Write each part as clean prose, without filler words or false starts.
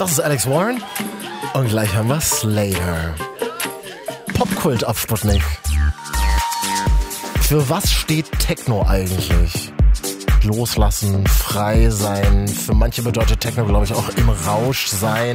Das ist Alex Warren und gleich haben wir Slater. Popkult auf Sputnik. Für was steht Techno eigentlich? Loslassen, frei sein. Für manche bedeutet Techno, glaube ich, auch im Rausch sein.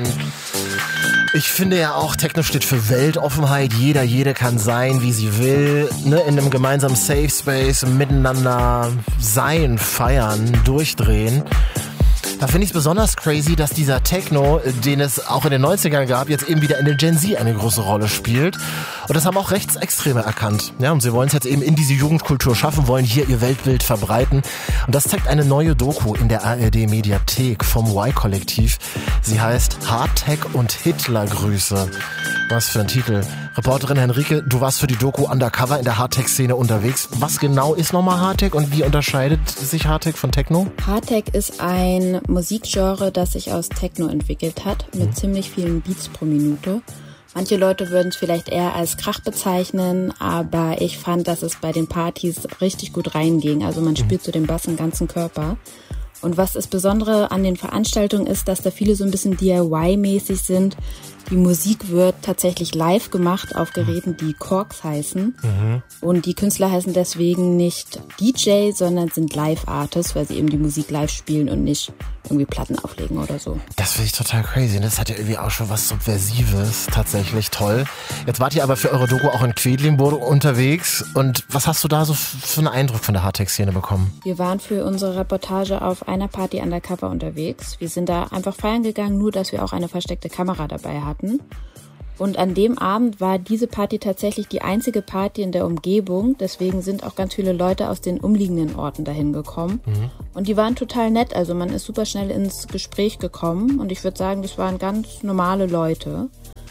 Ich finde ja auch, Techno steht für Weltoffenheit. Jede kann sein, wie sie will. Ne? In einem gemeinsamen Safe Space, miteinander sein, feiern, durchdrehen. Da finde ich es besonders crazy, dass dieser Techno, den es auch in den 90ern gab, jetzt eben wieder in der Gen Z eine große Rolle spielt. Und das haben auch Rechtsextreme erkannt. Ja, und sie wollen es jetzt eben in diese Jugendkultur schaffen, wollen hier ihr Weltbild verbreiten. Und das zeigt eine neue Doku in der ARD-Mediathek vom Y-Kollektiv. Sie heißt Hardtech und Hitlergrüße. Was für ein Titel. Reporterin Henrike, du warst für die Doku undercover in der Hardtech-Szene unterwegs. Was genau ist nochmal Hardtech und wie unterscheidet sich Hardtech von Techno? Hardtech ist ein Musikgenre, das sich aus Techno entwickelt hat, mit ziemlich vielen Beats pro Minute. Manche Leute würden es vielleicht eher als Krach bezeichnen, aber ich fand, dass es bei den Partys richtig gut reinging. Also man spürt so den Bass im ganzen Körper. Und was das Besondere an den Veranstaltungen ist, dass da viele so ein bisschen DIY-mäßig sind. Die Musik wird tatsächlich live gemacht auf Geräten, die Korgs heißen. Und die Künstler heißen deswegen nicht DJ, sondern sind Live-Artists, weil sie eben die Musik live spielen und nicht irgendwie Platten auflegen oder so. Das finde ich total crazy. Das hat ja irgendwie auch schon was Subversives. Tatsächlich toll. Jetzt wart ihr aber für eure Doku auch in Quedlinburg unterwegs. Und was hast du da so für einen Eindruck von der Hardtech-Szene bekommen? Wir waren für unsere Reportage auf einer Party undercover unterwegs. Wir sind da einfach feiern gegangen, nur dass wir auch eine versteckte Kamera dabei hatten. Und an dem Abend war diese Party tatsächlich die einzige Party in der Umgebung. Deswegen sind auch ganz viele Leute aus den umliegenden Orten dahin gekommen. Und die waren total nett. Also man ist super schnell ins Gespräch gekommen. Und ich würde sagen, das waren ganz normale Leute.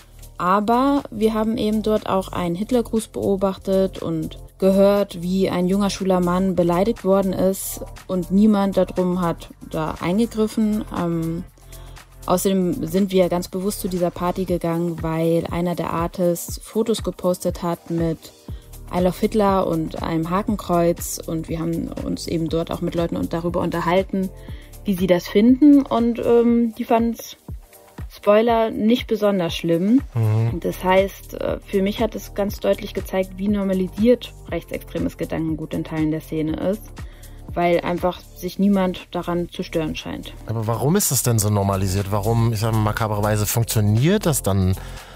Aber wir haben eben dort auch einen Hitlergruß beobachtet und gehört, wie ein junger schwuler Mann beleidigt worden ist. Und niemand darum hat da eingegriffen. Außerdem sind wir ganz bewusst zu dieser Party gegangen, weil einer der Artists Fotos gepostet hat mit I Love Hitler und einem Hakenkreuz. Und wir haben uns eben dort auch mit Leuten darüber unterhalten, wie sie das finden. Und die fanden es, Spoiler, nicht besonders schlimm. Das heißt, für mich hat es ganz deutlich gezeigt, wie normalisiert rechtsextremes Gedankengut in Teilen der Szene ist. Weil einfach sich niemand daran zu stören scheint. Aber warum ist das denn so normalisiert? Warum, ich sage mal, makabererweise funktioniert das dann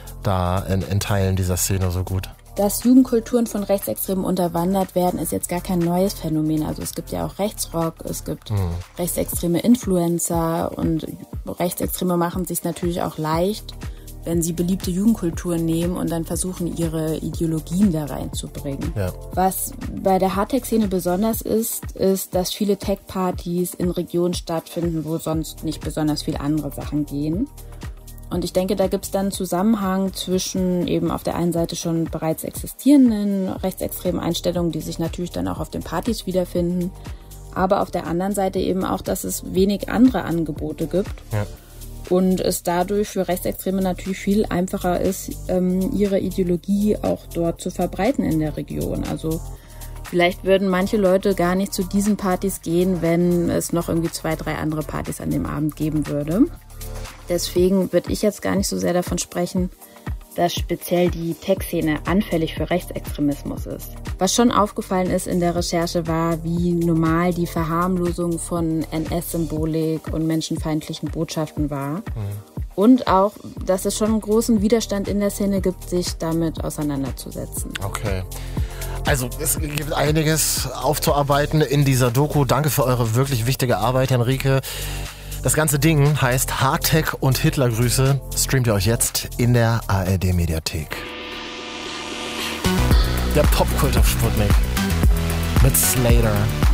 da in Teilen dieser Szene so gut? Dass Jugendkulturen von Rechtsextremen unterwandert werden, ist jetzt gar kein neues Phänomen. Also es gibt ja auch Rechtsrock, es gibt rechtsextreme Influencer und Rechtsextreme machen es sich natürlich auch leicht, wenn sie beliebte Jugendkulturen nehmen und dann versuchen, ihre Ideologien da reinzubringen. Ja. Was bei der Hardtech-Szene besonders ist, dass viele Tech-Partys in Regionen stattfinden, wo sonst nicht besonders viel andere Sachen gehen. Und ich denke, da gibt es dann einen Zusammenhang zwischen eben auf der einen Seite schon bereits existierenden rechtsextremen Einstellungen, die sich natürlich dann auch auf den Partys wiederfinden, aber auf der anderen Seite eben auch, dass es wenig andere Angebote gibt. Ja. Und es dadurch für Rechtsextreme natürlich viel einfacher ist, ihre Ideologie auch dort zu verbreiten in der Region. Also vielleicht würden manche Leute gar nicht zu diesen Partys gehen, wenn es noch irgendwie 2, 3 andere Partys an dem Abend geben würde. Deswegen würde ich jetzt gar nicht so sehr davon sprechen, dass speziell die Tech-Szene anfällig für Rechtsextremismus ist. Was schon aufgefallen ist in der Recherche war, wie normal die Verharmlosung von NS-Symbolik und menschenfeindlichen Botschaften war. Und auch, dass es schon einen großen Widerstand in der Szene gibt, sich damit auseinanderzusetzen. Okay. Also es gibt einiges aufzuarbeiten in dieser Doku. Danke für eure wirklich wichtige Arbeit, Henrike. Das ganze Ding heißt Hardtech und Hitlergrüße. Streamt ihr euch jetzt in der ARD-Mediathek. Der Popkult auf Sputnik mit Slater.